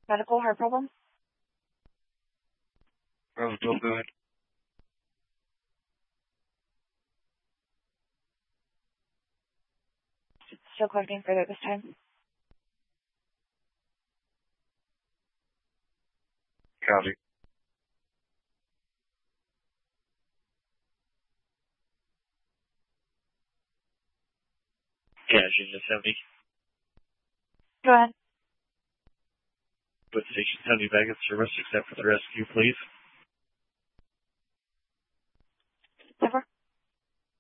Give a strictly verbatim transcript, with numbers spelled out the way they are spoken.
Medical heart problem? How's Bill doing? Still collecting further this time. Copy. Cash in the seventy. Go ahead. With station seventy back at service, except for the rescue, please. Over.